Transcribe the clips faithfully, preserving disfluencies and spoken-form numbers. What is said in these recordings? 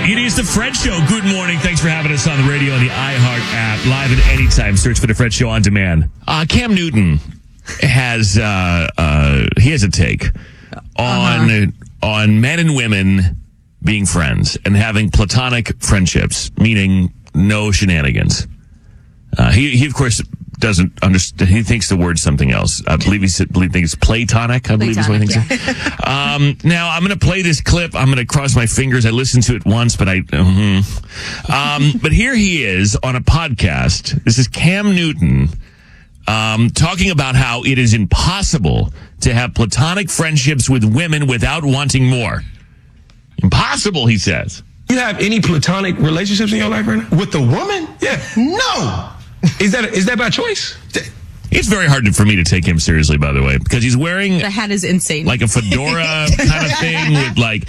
It is the Fred Show. Good morning. Thanks for having us on the radio and the iHeart app. Live at any time. Search for the Fred Show on demand. Uh, Cam Newton has uh, uh, he has a take on uh-huh. on men and women being friends and having platonic friendships, meaning no shenanigans. Uh, he he of course doesn't understand. He thinks the word's something else. I believe he said, believe it's platonic. I believe platonic, is what he thinks. Yeah. um, now I'm going to play this clip. I'm going to cross my fingers. I listened to it once, but I. Uh-huh. Um, but here he is on a podcast. This is Cam Newton um, talking about how it is impossible to have platonic friendships with women without wanting more. Impossible, he says. You have any platonic relationships in your life right now with a woman? Yeah. No. Is that is that by choice? It's very hard to, for me to take him seriously, by the way, because he's wearing the hat is insane, like a fedora kind of thing with like.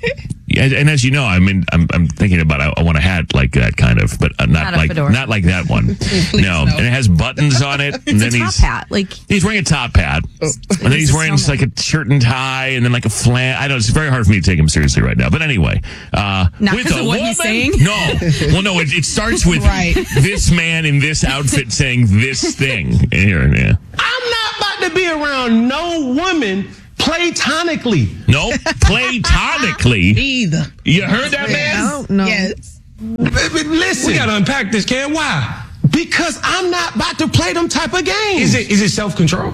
And as you know, I mean, I'm I'm thinking about I, I want a hat like that kind of, but not, not like fedora. not like that one. no. no, and it has buttons on it. It's and then a top he's, hat, like he's wearing a top hat, oh. and then he's wearing just like a shirt and tie, and then like a flan. I know it's very hard for me to take him seriously right now. But anyway, uh, not with because a of what woman, he's saying. No, well, no, it, it starts with right. this man in this outfit saying this thing. Here, yeah. I'm not about to be around no woman. Platonically. No, platonically. Either. You heard that, man? No. Yes. Listen. We got to unpack this, Cam. Why? Because I'm not about to play them type of games. Is it is it self-control?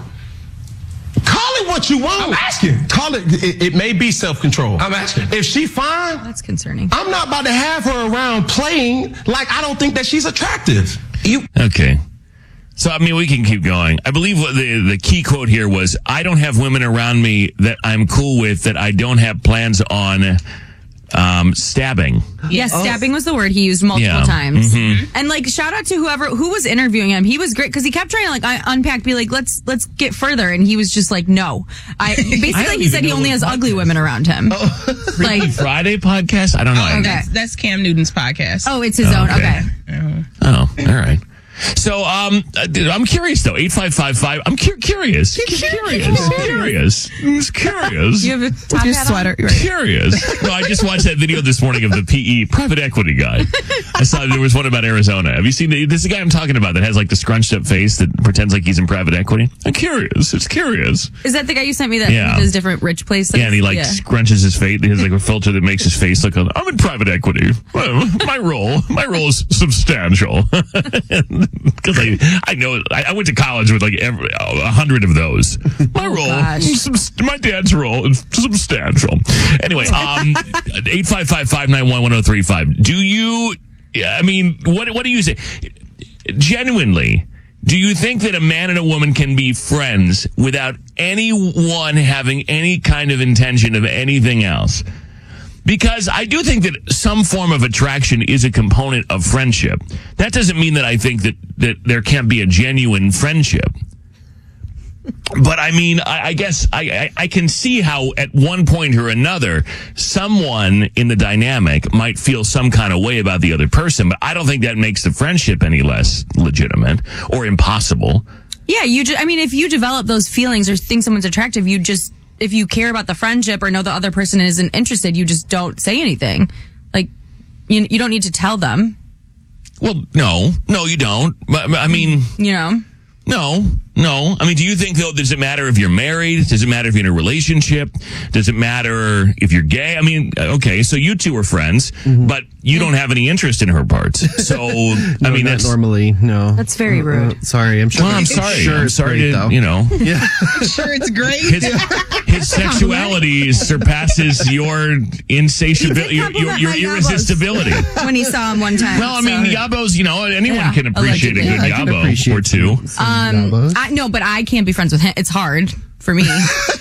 Call it what you want. I'm asking. Call it, it, it may be self-control. I'm asking. If she fine. That's concerning. I'm not about to have her around playing like I don't think that she's attractive. You. Okay. So, I mean, we can keep going. I believe what the, the key quote here was, I don't have women around me that I'm cool with that I don't have plans on um, stabbing. Yes, oh. stabbing was the word he used multiple yeah. times. Mm-hmm. And, like, shout out to whoever, who was interviewing him. He was great because he kept trying to, like, unpack, be like, let's let's get further. And he was just like, no. I Basically, I he said he only has ugly women around him. Oh. Like Friday podcast? I don't know. Oh, okay. That's, that's Cam Newton's podcast. Oh, it's his oh, own. Okay. okay. Oh, all right. So, um, I'm curious though. eight five five five. I'm cu- curious. Curious. Curious. Curious. Curious. You have a top your hat sweater. On? Curious. No, I just watched that video this morning of the P E private equity guy. I saw there was one about Arizona. Have you seen the, this is the guy I'm talking about that has like the scrunched up face that pretends like he's in private equity? I'm curious. It's curious. Is that the guy you sent me that yeah. does different rich places? Yeah, and he like yeah. scrunches his face. He has like a filter that makes his face look. I'm in private equity. Well, my role, my role is substantial. Because I, I know I, I went to college with like every, a hundred of those. My oh, role, some, my dad's role is substantial. Anyway, um, eight five five five nine one one zero three five. Do you? I mean, what what do you say? Genuinely, do you think that a man and a woman can be friends without anyone having any kind of intention of anything else? Because I do think that some form of attraction is a component of friendship. That doesn't mean that I think that, that there can't be a genuine friendship. But I mean, I, I guess I, I, I can see how at one point or another, someone in the dynamic might feel some kind of way about the other person. But I don't think that makes the friendship any less legitimate or impossible. Yeah, you. Ju- I mean, if you develop those feelings or think someone's attractive, you just... If you care about the friendship or know the other person isn't interested, you just don't say anything. Like, you you don't need to tell them. Well, no. No, you don't. I mean... You know? No. No. I mean, do you think, though, does it matter if you're married? Does it matter if you're in a relationship? Does it matter if you're gay? I mean, okay, so you two are friends, mm-hmm. but you don't have any interest in her parts. So, no, I mean, not that's... normally, no. That's very rude. Uh, sorry, I'm sure. Well, I'm sorry. Sure I'm sorry great, to, though. you know. Yeah. I'm sure it's great. His, his sexuality surpasses your insatiability, your, your, your irresistibility. When he saw him one time. Well, I mean, so. Yabos, you know, anyone yeah, can appreciate allegedly. a good I can yabo appreciate or two. Um, I, no, but I can't be friends with him. It's hard for me.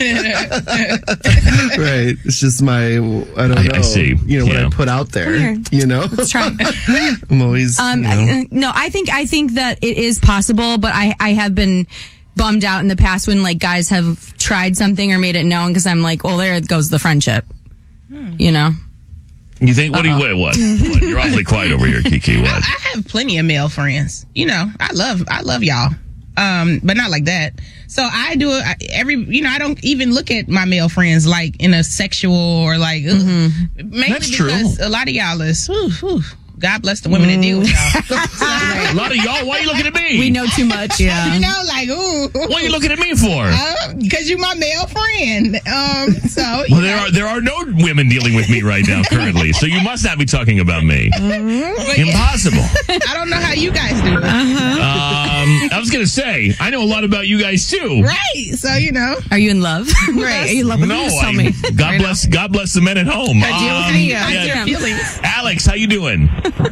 Right. It's just my, I don't I, know. I see. You know, yeah. what I put out there, Weird. you know? Let's try. I'm always, um, you know. I, no, I think, I think that it is possible, but I, I have been bummed out in the past when like guys have tried something or made it known because I'm like, well, there goes the friendship, hmm. you know? You think, what do you, wait, what? what? You're awfully quiet over here, Kiki, what? I, I have plenty of male friends. You know, I love, I love y'all. Um, but not like that. So I do it I- every, you know, I don't even look at my male friends like in a sexual or like, ugh. Mainly That's true. because a lot of y'all is, whew, whew, God bless the women that deal with y'all. A lot of y'all, why are you looking at me? We know too much. Yeah. You know, like, ooh. What are you looking at me for? Because you're my male friend. Um, so, Well, you there know. are there are no women dealing with me right now currently, so you must not be talking about me. But yeah, Impossible. I don't know how you guys do it. Um, I was gonna say I know a lot about you guys too. Right. So, you know. Are you in love? Right. Are you in love with No, me? Just tell I, me. God bless God bless the men at home. I deal with Um, any, uh, yeah. your feelings. Alex, how you doing?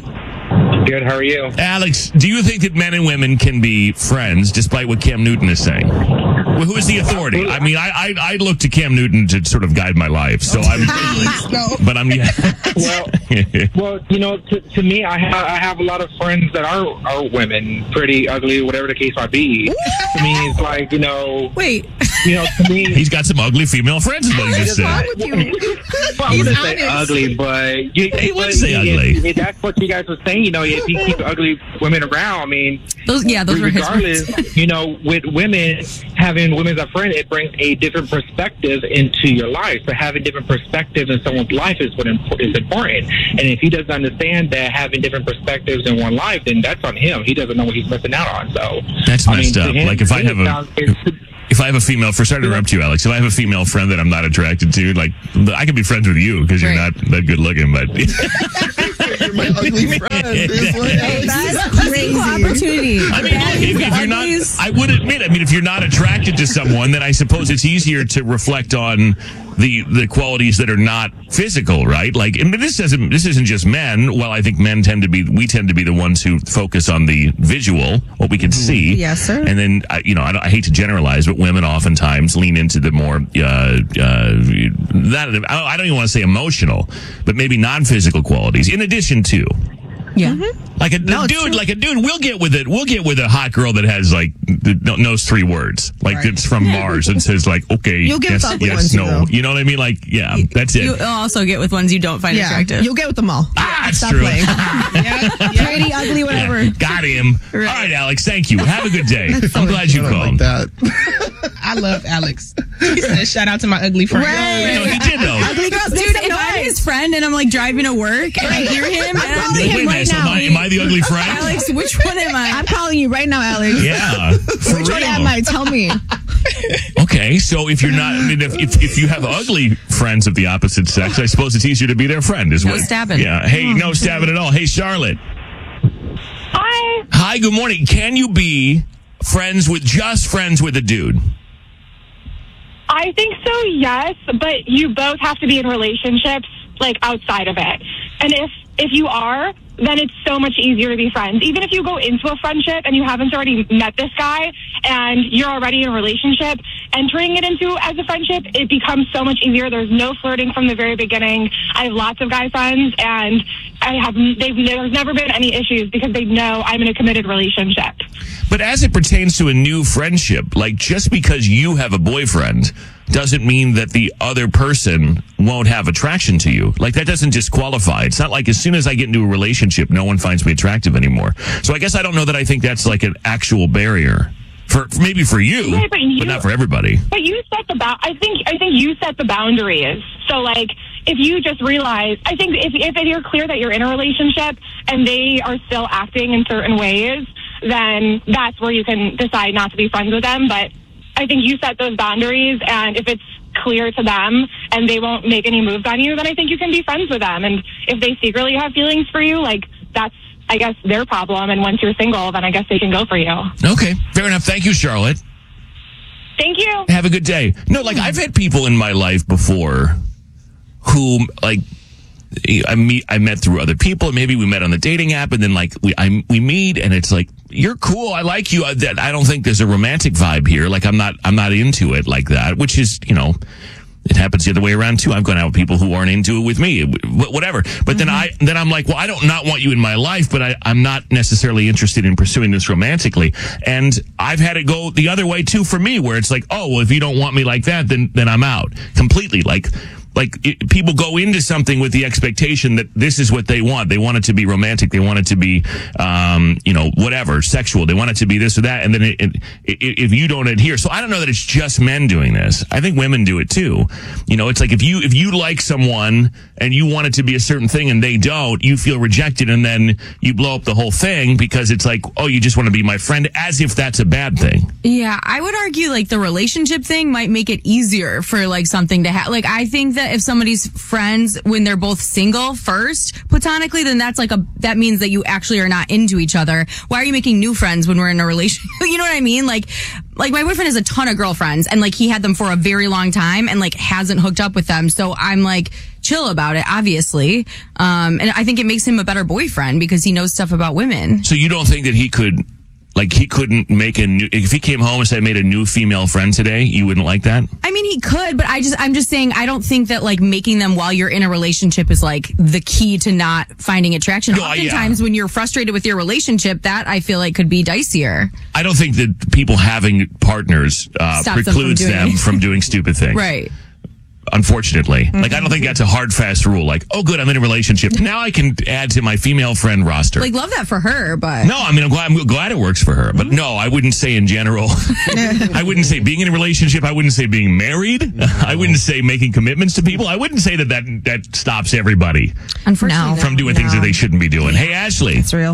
Good, how are you? Alex, do you think that men and women can be friends despite what Cam Newton is saying? Well, who is the authority? I mean, I, I I look to Cam Newton to sort of guide my life, so I'm. No. But I'm. Yeah. Well, well, you know, to, to me, I have I have a lot of friends that are are women, pretty ugly, whatever the case might be. To me, it's like, you know, Wait. you know, to me, He's got some ugly female friends, is what he just said. well, I wouldn't say honest. ugly, but you, He would but say if- ugly. If that's what you guys were saying, you know, if you keep ugly women around, I mean, Those, yeah, those were his words. regardless, you know, with women, having women as a friend, it brings a different perspective into your life. So having different perspectives in someone's life is what imp- is important. And if he doesn't understand that having different perspectives in one life, then that's on him. He doesn't know what he's missing out on. So That's I mean, messed to up. him- Like if I to have me, a. it sounds- it's- If I have a female, for sorry to interrupt you, Alex. If I have a female friend that I'm not attracted to, like I can be friends with you because you're Right. not that good looking, but You're my ugly friend. Is what Alex is That's crazy. equal opportunity. I mean, That if, is if you're not, uglies. I would admit. I mean, if you're not attracted to someone, then I suppose it's easier to reflect on the the qualities that are not physical, right? Like, and this doesn't. This isn't just men. Well, I think men tend to be. We tend to be the ones who focus on the visual, what we can see. Yes, sir. And then, I- you know, I, don't, I hate to generalize, but women oftentimes lean into the more uh, uh, that I don't even want to say emotional, but maybe non-physical qualities. In addition to. Yeah. Like a, No, a it's dude, true. like a dude, we'll get with it. We'll get with a hot girl that has like th- knows three words, like it's from Mars and says like, okay, You'll get yes, with ugly yes, ones, no. you know. You know what I mean? Like, yeah, that's it. You'll also get with ones you don't find Yeah, attractive. you'll get with them all. ah, that's Stop true. playing. Pretty, ugly, whatever. Yeah, got him. All right, Alex. Thank you. Have a good day. I'm glad you I don't called. like that. I love Alex. He said, shout out to my ugly friend. You know, he did though. Ugly girls, Dude, make some if I'm noise. his friend and I'm like driving to work and I hear him, and I'm calling Wait him a right minute. So now. am I, am I the ugly friend? Alex, which one am I? I'm calling you right now, Alex. Yeah, for Which one am real. I? Tell me. Okay, so if you're not, I mean, if, if if you have ugly friends of the opposite sex, I suppose it's easier to be their friend. Is No what? stabbing. Yeah. Hey, no stabbing at all. Hey, Charlotte. Hi. Hi, good morning. Can you be friends with just friends with a dude? I think so, yes, but you both have to be in relationships, like, outside of it. And if if you are, then it's so much easier to be friends. Even if you go into a friendship and you haven't already met this guy and you're already in a relationship, entering it into as a friendship, it becomes so much easier. There's no flirting from the very beginning. I have lots of guy friends, and I have they've there's never been any issues because they know I'm in a committed relationship. But as it pertains to a new friendship, like just because you have a boyfriend doesn't mean that the other person won't have attraction to you. Like that doesn't disqualify. It's not like as soon as I get into a relationship, no one finds me attractive anymore. So I guess I don't know that I think that's like an actual barrier. For maybe for you, Yeah, but you- but not for everybody. But you set the bound. I think. I think you set the boundaries. So, like, if you just realize, I think if if you're clear that you're in a relationship and they are still acting in certain ways, then that's where you can decide not to be friends with them. But I think you set those boundaries, and if it's clear to them and they won't make any moves on you, then I think you can be friends with them. And if they secretly have feelings for you, like that's, I guess, their problem. And once you're single, then I guess they can go for you. Okay, fair enough. Thank you, Charlotte. Thank you. Have a good day. No, like I've had people in my life before who like I meet I met through other people. Maybe we met on the dating app, and then like we I, we meet, and it's like you're cool. I like you. I, that I don't think there's a romantic vibe here. Like I'm not I'm not into it like that. Which is you know. It happens the other way around too. I've gone out with people who aren't into it with me, wh- whatever. But then I, then I'm like, well, I don't not want you in my life, but I, I'm not necessarily interested in pursuing this romantically. And I've had it go the other way too for me, where it's like, oh, well, if you don't want me like that, then then I'm out completely. Like like it, people go into something with the expectation that this is what they want. They want it to be romantic. They want it to be, um, you know, whatever, sexual. They want it to be this or that. And then it, it, it, if you don't adhere, so I don't know that it's just men doing this. I think women do it too. You know, it's like if you if you like someone and you want it to be a certain thing and they don't, you feel rejected, and then you blow up the whole thing because it's like, oh, you just want to be my friend, as if that's a bad thing. Yeah, I would argue like the relationship thing might make it easier for like something to happen. Like I think that if somebody's friends when they're both single first, platonically, then that's like a that means that you actually are not into each other. Why are you making new friends when we're in a relationship? You know what I mean? Like, like my boyfriend has a ton of girlfriends, and like he had them for a very long time, and like hasn't hooked up with them. So I'm like chill about it, obviously. Um, and I think it makes him a better boyfriend because he knows stuff about women. So you don't think that he could? Like, he couldn't make a new, if he came home and said, I made a new female friend today, you wouldn't like that? I mean, he could, but I just, I'm just saying, I don't think that, like, making them while you're in a relationship is, like, the key to not finding attraction. No, Oftentimes, yeah. when you're frustrated with your relationship, that I feel like could be dicier. I don't think that people having partners uh, Stops them from precludes doing them it. from doing stupid things. Right. Unfortunately. Mm-hmm. Like, I don't think that's a hard, fast rule. Like, oh, good, I'm in a relationship. Now I can add to my female friend roster. Like, love that for her, but... No, I mean, I'm glad, I'm glad it works for her. But no, I wouldn't say in general. I wouldn't say being in a relationship. I wouldn't say being married. No. I wouldn't say making commitments to people. I wouldn't say that that, that stops everybody Unfortunately, from doing no. things that they shouldn't be doing. Hey, Ashley. It's real.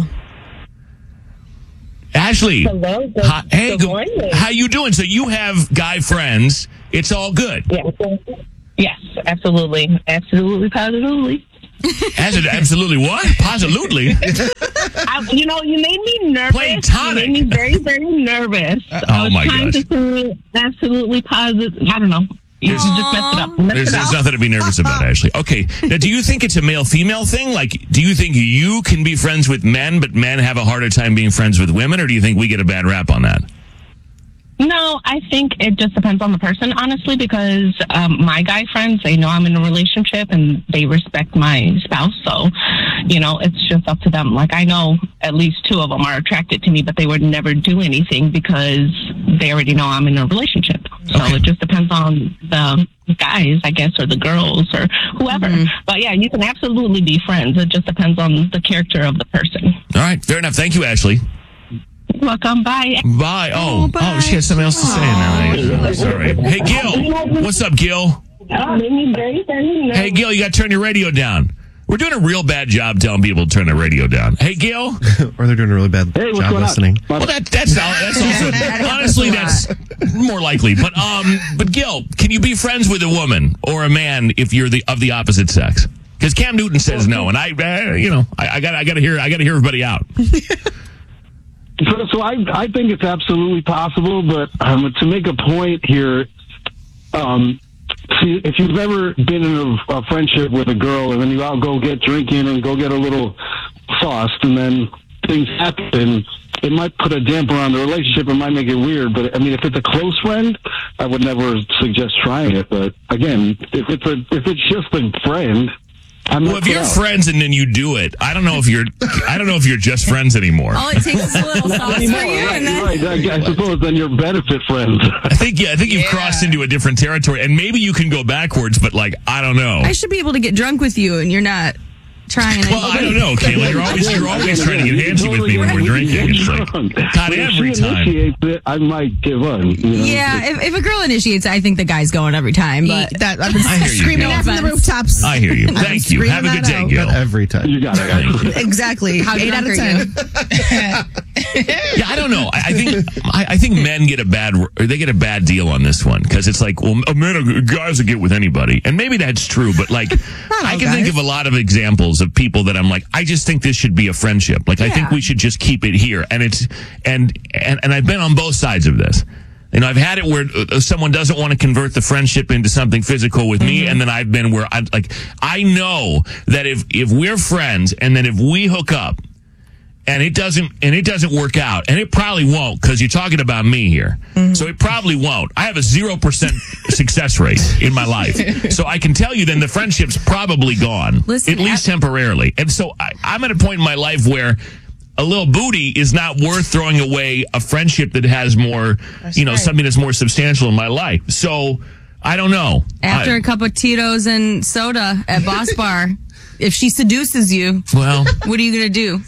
Ashley. Hello. Good, hi, hey, good morning. How you doing? So you have guy friends. It's all good. Yes, yes, absolutely. Absolutely, positively. As it, absolutely what? Positively? I, you know, you made me nervous. Plain tonic. You made me very, very nervous. Oh, I was my trying gosh. to say absolutely positive. I don't know. You There's, just messed it up. Messed there's, it there's up. nothing to be nervous about, Ashley. Okay. Now, do you think it's a male-female thing? Like, do you think you can be friends with men, but men have a harder time being friends with women? Or do you think we get a bad rap on that? No, I think it just depends on the person, honestly, because um, my guy friends, they know I'm in a relationship and they respect my spouse. So, you know, it's just up to them. Like, I know at least two of them are attracted to me, but they would never do anything because they already know I'm in a relationship. So Okay. it just depends on the guys, I guess, or the girls or whoever. Mm-hmm. But yeah, you can absolutely be friends. It just depends on the character of the person. All right. Fair enough. Thank you, Ashley. Welcome. Bye. Bye. Oh, oh, bye. she has something else to say now. Sorry. Hey, Gil. What's up, Gil? Made me very, very nervous. Hey, Gil, you got to turn your radio down. We're doing a real bad job telling people to turn their radio down. Hey, Gil. Or they're doing a really bad Hey, what's job going on? listening. Well, that, that's that's also honestly that's more likely. But um, but Gil, can you be friends with a woman or a man if you're the of the opposite sex? Because Cam Newton says no, and I, uh, you know, I, I got I got to hear I got to hear everybody out. So, so I, I think it's absolutely possible, but um, to make a point here, um, see, if you've ever been in a, a friendship with a girl and then you all go get drinking and go get a little sauced and then things happen, it might put a damper on the relationship. It might make it weird, but I mean, if it's a close friend, I would never suggest trying it. But again, if it's a if it's just a friend. I'm Well, not if put you're out. friends and then you do it, I don't know if you're I don't know if you're just friends anymore. All it takes is a little sauce for you, Right, and then... right. I, I suppose then you're benefit friends. I think yeah, I think you've Yeah. crossed into a different territory, and maybe you can go backwards, but like I don't know. I should be able to get drunk with you, and you're not trying. Well, I don't know, Kayla. You're always you're always trying to get handsy with me when we're drinking. It's like Not not every if she time. initiates it, I might give up. You know? Yeah, if, if a girl initiates, I think the guy's going every time. But That, I've been I hear you, screaming Gil. that from the No offense. rooftops. I hear you. I've Thank been you. Have a screaming good that day, out. Gil. Every time. You got it. Exactly. How Eight out drunk of are ten. Yeah, I don't know. I, I think I, I think men get a bad or they get a bad deal on this one because it's like, well, men are, guys will get with anybody, and maybe that's true. But like, I can think guys. of a lot of examples of people that I'm like, I just think this should be a friendship. Like, I think Yeah. we should just keep it here. And it's and and and I've been on both sides of this. You know, I've had it where uh, someone doesn't want to convert the friendship into something physical with me, and then I've been where I like I know that if if we're friends and then if we hook up and it doesn't and it doesn't work out, and it probably won't because you're talking about me here, so it probably won't. I have a zero percent success rate in my life, so I can tell you then the friendship's probably gone, Listen, at least temporarily. And so I, I'm at a point in my life where a little booty is not worth throwing away a friendship that has more, you know, right. something that's more substantial in my life. So I don't know. After I, a cup of Tito's and soda at Boss Bar, if she seduces you, well, what are you gonna do?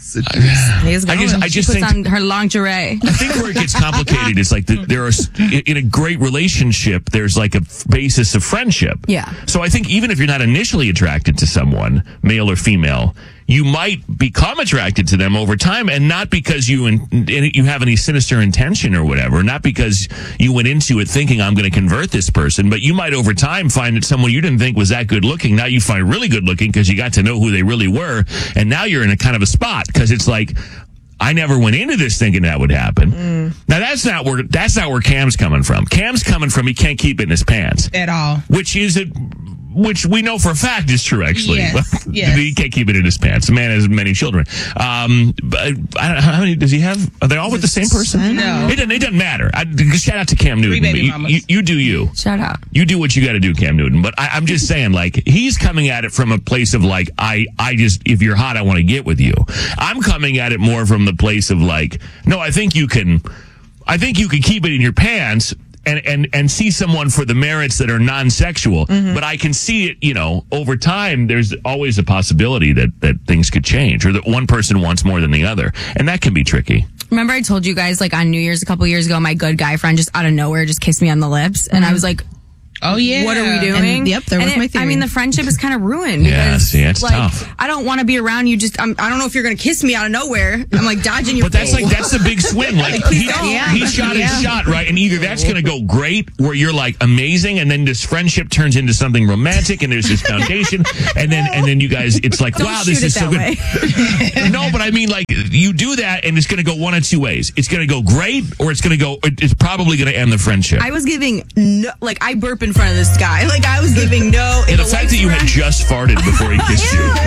I just, I she just puts think on her lingerie. I think where it gets complicated is like the, there are in a great relationship. There's like a basis of friendship. Yeah. So I think even if you're not initially attracted to someone, male or female, you might become attracted to them over time, and not because you in, you have any sinister intention or whatever, not because you went into it thinking I'm going to convert this person, but you might over time find that someone you didn't think was that good looking, now you find really good looking because you got to know who they really were, and now you're in a kind of a spot because it's like, I never went into this thinking that would happen. Mm. Now that's not where that's not where Cam's coming from. Cam's coming from he can't keep it in his pants at all, which is a Which we know for a fact is true, actually. Yes, yes. He can't keep it in his pants. The man has many children. Um, but I don't know, how many does he have? Are they all with the same person? No. It doesn't, it doesn't matter. I, shout out to Cam Newton. Three baby You, mamas. you, you do you. Shout out. You do what you got to do, Cam Newton. But I, I'm just saying, like, he's coming at it from a place of, like, I, I just, if you're hot, I want to get with you. I'm coming at it more from the place of, like, no, I think you can, I think you can keep it in your pants. And, and and see someone for the merits that are non-sexual. Mm-hmm. But I can see it, you know, over time, there's always a possibility that, that things could change or that one person wants more than the other. And that can be tricky. Remember I told you guys, like, on New Year's a couple years ago, my good guy friend just out of nowhere just kissed me on the lips. And mm-hmm. I was like, oh, yeah. What are we doing? And, yep, there and was it, my theory. I mean, the friendship is kind of ruined. Yeah, because, see, it's like, tough. I don't want to be around you. Just, I'm, I don't know if you're going to kiss me out of nowhere. I'm like dodging your But that's face. like, that's the big swing. Like, he, Yeah. he shot his Yeah. shot, right? And either that's going to go great, where you're like amazing, and then this friendship turns into something romantic, and there's this foundation, and then and then you guys, it's like, Don't wow, shoot this it is so that good. No, but I mean, like, you do that, and it's going to go one of two ways. It's going to go great, or it's going to go, it's probably going to end the friendship. I was giving no, like, I burp in front of this guy. Like, I was giving no. And the fact that you had just farted before he kissed you.